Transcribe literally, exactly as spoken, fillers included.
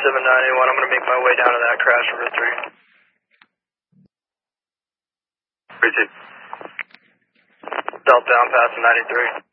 seven ninety-one, I'm going to make my way down to that crash number three. three two. Southbound passing ninety-three.